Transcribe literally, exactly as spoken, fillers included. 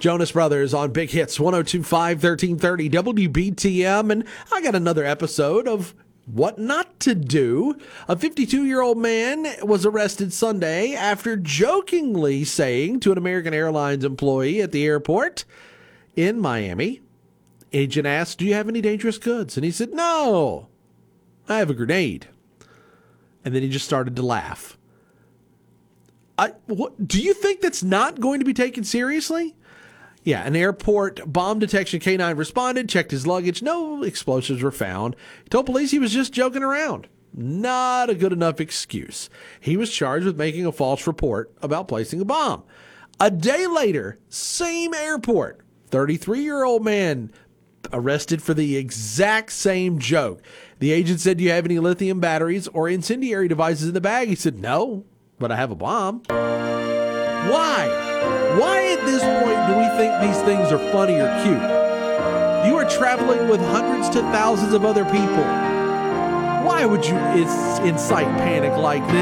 Jonas Brothers on Big Hits, one oh two point five, thirteen thirty W B T M. And I got another episode of What Not to Do. A fifty-two-year-old man was arrested Sunday after jokingly saying to an American Airlines employee at the airport in Miami, agent asked, "Do you have any dangerous goods?" And he said, "No, I have a grenade." And then he just started to laugh. I, what, do you think that's not going to be taken seriously? Yeah, an airport bomb detection K nine responded, checked his luggage. No explosives were found. He told police he was just joking around. Not a good enough excuse. He was charged with making a false report about placing a bomb. A day later, same airport, thirty-three-year-old man arrested for the exact same joke. The agent said, "Do you have any lithium batteries or incendiary devices in the bag?" He said, "No, but I have a bomb." Why? Why at this point do we think these things are funny or cute? You are traveling with hundreds to thousands of other people. Why would you incite panic like this?